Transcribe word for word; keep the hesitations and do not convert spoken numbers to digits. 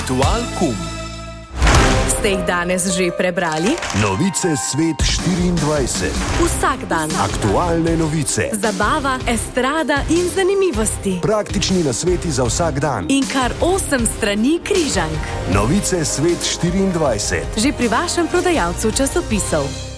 Aktual punkt com. Ste jih danes že prebrali? Novice Svet štiriindvajset. Vsak dan. Aktualne novice. Zabava, estrada in zanimivosti. Praktični nasveti za vsak dan. In kar osem strani križank. Novice Svet štiriindvajset. Že pri vašem prodajalcu časopisov.